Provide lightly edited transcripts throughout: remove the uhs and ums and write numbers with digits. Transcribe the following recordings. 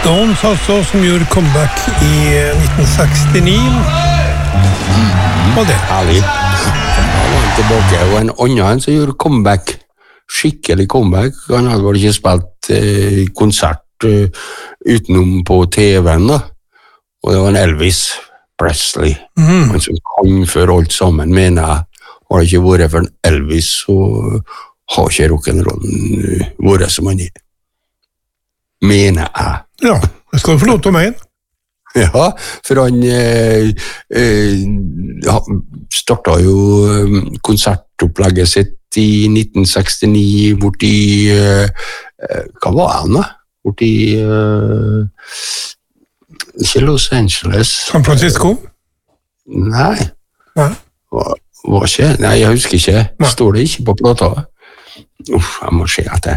Stones altså, som gjorde comeback i 1969. Og det. Herlig. Da var han tilbake, og en annen som gjorde comeback, skikkelig comeback. Han hadde vel ikke spilt konsert utenom på TV-en da. Og det var en Elvis Presley. Han som kan for alt sammen, mener jeg. Har det ikke vært for en Elvis, så har ikke rock'n'rollen vært som han er. Mener jeg. Ja, det skal du få lov til å mene. Ja, for han startet jo konsertopplegget sitt i 1969 borti, hva var han da? Borti, ikke Los Angeles. San Francisco? Nei. Nei. Var ikke? Nei, jeg husker ikke. Nei. Står det ikke på plata? Jeg må se etter.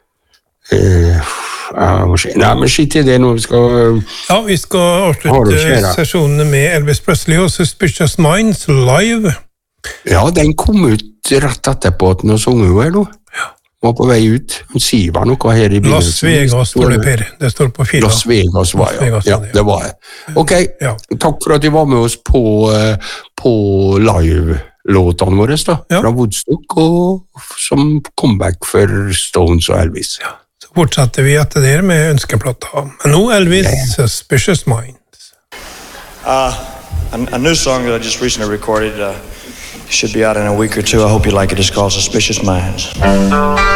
Nei, men skitt i det nå. Vi skal avslutte sesjonen med Elvis Presley og Suspicious Minds live. Ja, den kom ut rett etterpå at den sang jo her nå. Var på vei ut. Han sier bare noe her i begynnelsen. Las Vegas står det, Per. Det står på 4. Las Vegas var jeg. Ja, det var jeg. Ok, takk for at de var med oss på live-låtene våre da, fra Woodstock, og som comeback for Stones og Elvis. Ja. Så fortsetter vi etter det med ønskeplata. Men nå Elvis, Suspicious Minds. A new song that I just recently recorded should be out in a week or two. I hope you like it. It's called Suspicious Minds.